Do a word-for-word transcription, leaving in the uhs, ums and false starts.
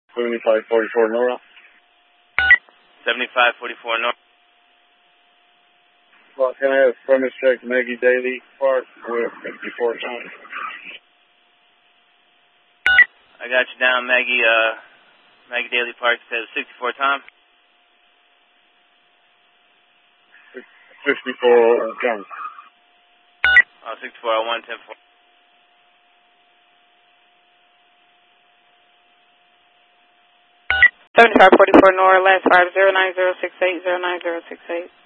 seventy-five forty-four Nora. seventy-five forty-four North. Well, can I have premise check Maggie Daly Park with fifty-four Tom? I got you down, Maggie, uh, Maggie Daly Park says sixty-four Tom. fifty-four John. Oh, sixty-four oh one ten four. seventy-five forty-four Nora, last five zero nine zero six eight, zero nine zero six eight.